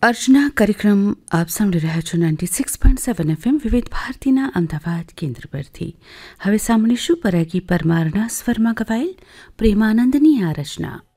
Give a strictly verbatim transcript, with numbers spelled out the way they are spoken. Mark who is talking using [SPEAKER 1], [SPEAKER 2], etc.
[SPEAKER 1] અર્ચના કાર્યક્રમ આપ સાંભળી રહ્યા છો ninety six point seven FM વિવિધ ભારતીના અમદાવાદ કેન્દ્ર પરથી. હવે સાંભળીશું પરાગી પરમારના સ્વરમાં ગવાયેલ પ્રેમાનંદની આ રચના.